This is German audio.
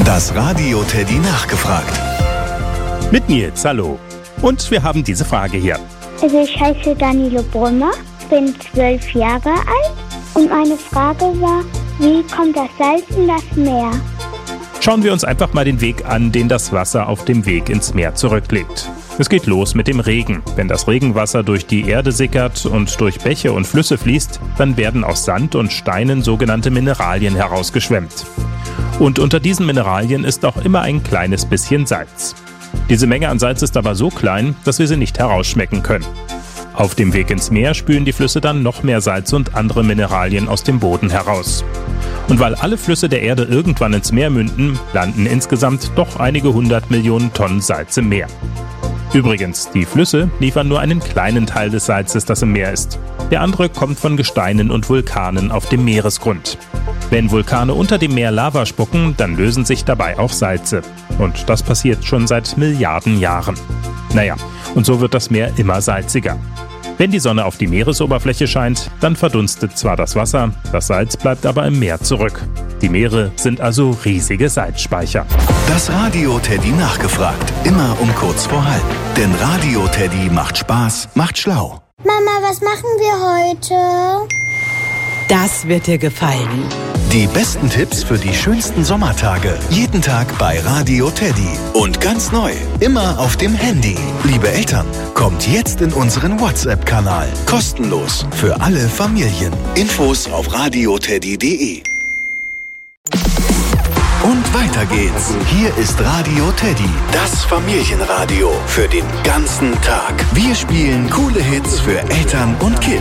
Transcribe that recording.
Das Radio Teddy nachgefragt. Mit Nils, hallo. Und wir haben diese Frage hier. Also ich heiße Danilo Brümmer, bin 12 Jahre alt und meine Frage war, wie kommt das Salz in das Meer? Schauen wir uns einfach mal den Weg an, den das Wasser auf dem Weg ins Meer zurücklegt. Es geht los mit dem Regen. Wenn das Regenwasser durch die Erde sickert und durch Bäche und Flüsse fließt, dann werden aus Sand und Steinen sogenannte Mineralien herausgeschwemmt. Und unter diesen Mineralien ist auch immer ein kleines bisschen Salz. Diese Menge an Salz ist aber so klein, dass wir sie nicht herausschmecken können. Auf dem Weg ins Meer spülen die Flüsse dann noch mehr Salz und andere Mineralien aus dem Boden heraus. Und weil alle Flüsse der Erde irgendwann ins Meer münden, landen insgesamt doch einige 100 Millionen Tonnen Salz im Meer. Übrigens, die Flüsse liefern nur einen kleinen Teil des Salzes, das im Meer ist. Der andere kommt von Gesteinen und Vulkanen auf dem Meeresgrund. Wenn Vulkane unter dem Meer Lava spucken, dann lösen sich dabei auch Salze. Und das passiert schon seit Milliarden Jahren. Naja, und so wird das Meer immer salziger. Wenn die Sonne auf die Meeresoberfläche scheint, dann verdunstet zwar das Wasser, das Salz bleibt aber im Meer zurück. Die Meere sind also riesige Salzspeicher. Das Radio Teddy nachgefragt. Immer um kurz vor halb. Denn Radio Teddy macht Spaß, macht schlau. Mama, was machen wir heute? Das wird dir gefallen. Die besten Tipps für die schönsten Sommertage. Jeden Tag bei Radio Teddy. Und ganz neu, immer auf dem Handy. Liebe Eltern, kommt jetzt in unseren WhatsApp-Kanal. Kostenlos für alle Familien. Infos auf radioteddy.de. Und weiter geht's. Hier ist Radio Teddy, das Familienradio für den ganzen Tag. Wir spielen coole Hits für Eltern und Kids.